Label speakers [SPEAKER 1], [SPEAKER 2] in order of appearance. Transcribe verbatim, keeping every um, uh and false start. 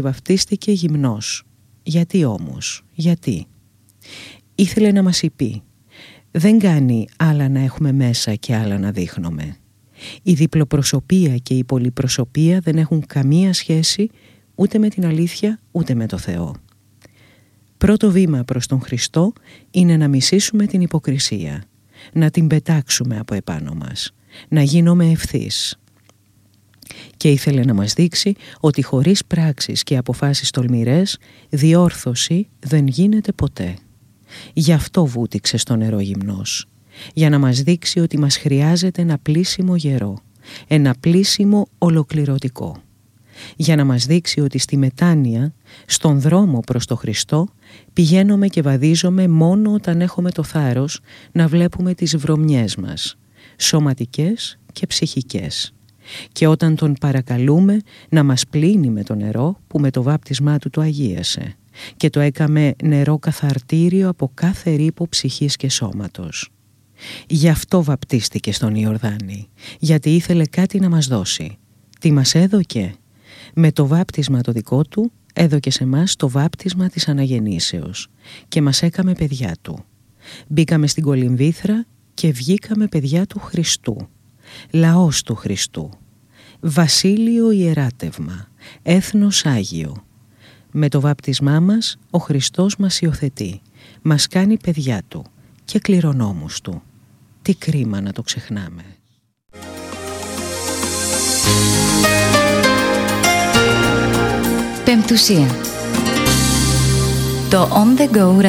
[SPEAKER 1] Βαφτίστηκε γυμνός. Γιατί όμως, γιατί? Ήθελε να μας είπε, δεν κάνει άλλα να έχουμε μέσα και άλλα να δείχνουμε. Η διπλοπροσωπία και η πολυπροσωπία δεν έχουν καμία σχέση ούτε με την αλήθεια ούτε με το Θεό. Πρώτο βήμα προς τον Χριστό είναι να μισήσουμε την υποκρισία, να την πετάξουμε από επάνω μας, να γίνουμε ευθύς. Και ήθελε να μας δείξει ότι χωρίς πράξεις και αποφάσεις τολμηρές, διόρθωση δεν γίνεται ποτέ. Γι' αυτό βούτυξε στο νερό γυμνός, για να μας δείξει ότι μας χρειάζεται ένα πλήσιμο γερό, ένα πλήσιμο ολοκληρωτικό. Για να μας δείξει ότι στη μετάνοια, στον δρόμο προς το Χριστό, πηγαίνουμε και βαδίζουμε μόνο όταν έχουμε το θάρρος να βλέπουμε τις βρωμιές μας, σωματικές και ψυχικές. Και όταν τον παρακαλούμε να μας πλύνει με το νερό που με το βάπτισμά του το αγίασε και το έκαμε νερό καθαρτήριο από κάθε ρύπο ψυχής και σώματος. Γι' αυτό βαπτίστηκε στον Ιορδάνη, γιατί ήθελε κάτι να μας δώσει. Τι μας έδωκε? Με το βάπτισμα το δικό του έδωκε σε μας το βάπτισμα της αναγεννήσεως και μας έκαμε παιδιά του. Μπήκαμε στην κολυμβήθρα και βγήκαμε παιδιά του Χριστού, λαός του Χριστού, βασίλειο ιεράτευμα, έθνος Άγιο. Με το βάπτισμά μας ο Χριστός μας υιοθετεί, μας κάνει παιδιά του και κληρονόμους του. Τι κρίμα να το ξεχνάμε.
[SPEAKER 2] Πεμπτουσία. Το On The Go